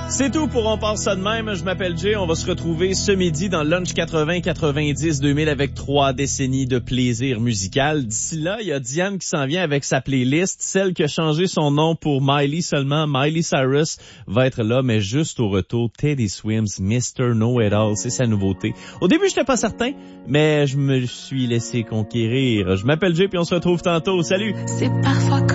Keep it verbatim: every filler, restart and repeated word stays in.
C'est tout pour On part ça de même. Je m'appelle Jay. On va se retrouver ce midi dans Lunch quatre-vingts quatre-vingt-dix deux mille avec trois décennies de plaisir musical. D'ici là, il y a Diane qui s'en vient avec sa playlist, celle qui a changé son nom pour Miley seulement. Miley Cyrus va être là, mais juste au retour, Teddy Swims, mister Know-It-All, c'est sa nouveauté. Au début, j'étais pas certain, mais je me suis laissé conquérir. Je m'appelle Jay puis on se retrouve tantôt. Salut! C'est parfois